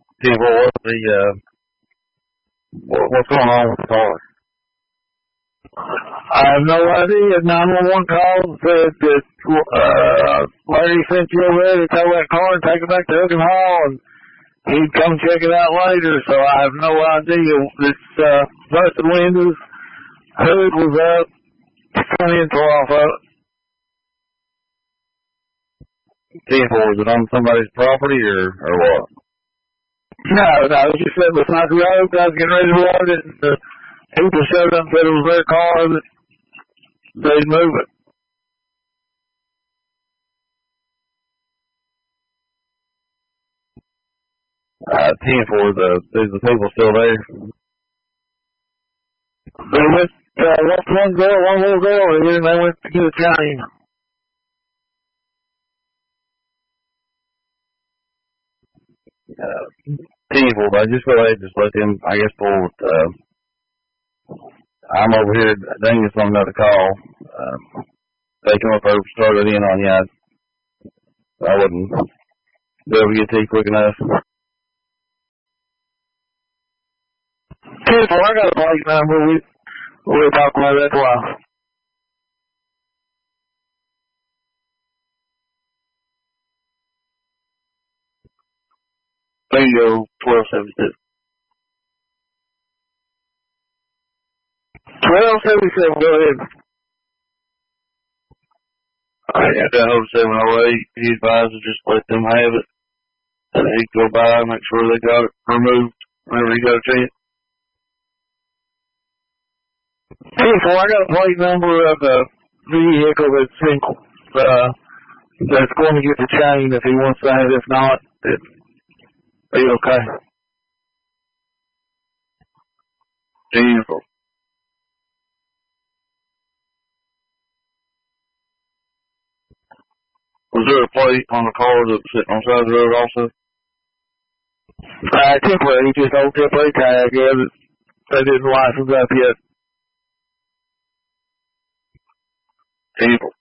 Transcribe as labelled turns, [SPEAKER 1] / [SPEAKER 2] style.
[SPEAKER 1] People, what's going on with the car?
[SPEAKER 2] I have no idea. 911 called and said that Larry sent you over there to tow that car and take it back to Hook and Hall, and he'd come check it out later. So I have no idea. It's busted windows, hood was up, front end tore off of it.
[SPEAKER 1] 10-4, is it on somebody's property or what?
[SPEAKER 2] No, it just said beside the road. I was getting ready to load it, and people showed up and said it was their car, that they'd move it.
[SPEAKER 1] Is the people still there?
[SPEAKER 2] They went, one little girl, and then they went to get a chain.
[SPEAKER 1] People, I just feel like just let them, I guess, pull it. I'm over here, Dingus on another call. They come up there, started in on you. I wouldn't be able to get to you quick enough.
[SPEAKER 2] People, I got a plate number. We'll talk about that a while. Bingo, 1272. 1277, go ahead.
[SPEAKER 1] I got that over 708. He advised to just let them have it. And he'd go by and make sure they got it removed whenever he got a chance.
[SPEAKER 2] People, I got a plate number of a vehicle that's single. That's going to get the chain if he wants to have it. If not, it'll be okay.
[SPEAKER 1] Beautiful. Was there a plate on the car that was sitting on the side of the road also?
[SPEAKER 2] Temporary, just old temporary tag, yeah, that they didn't license up yet.
[SPEAKER 1] People.